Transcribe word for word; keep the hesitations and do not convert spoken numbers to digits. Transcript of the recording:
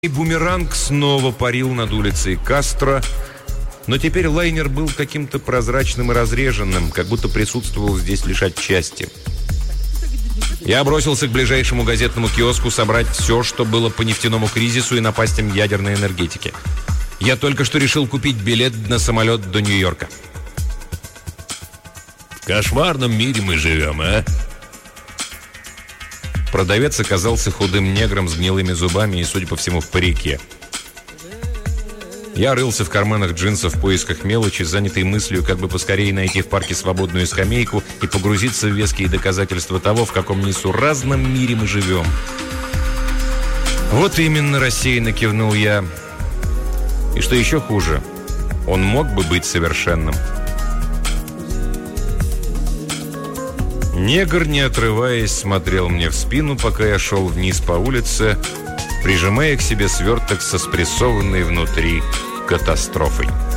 И бумеранг снова парил над улицей Кастро, но теперь лайнер был каким-то прозрачным и разреженным, как будто присутствовал здесь лишь отчасти. Я бросился к ближайшему газетному киоску собрать все, что было по нефтяному кризису и напастям ядерной энергетики. Я только что решил купить билет на самолет до Нью-Йорка. В кошмарном мире мы живем, а? Продавец оказался худым негром с гнилыми зубами и, судя по всему, в парике. Я рылся в карманах джинсов в поисках мелочи, занятый мыслью, как бы поскорее найти в парке свободную скамейку и погрузиться в веские доказательства того, в каком несуразном мире мы живем. Вот именно, рассеянно кивнул я. И что еще хуже, он мог бы быть совершенным. Негр, не отрываясь, смотрел мне в спину, пока я шел вниз по улице, прижимая к себе сверток со спрессованной внутри катастрофой.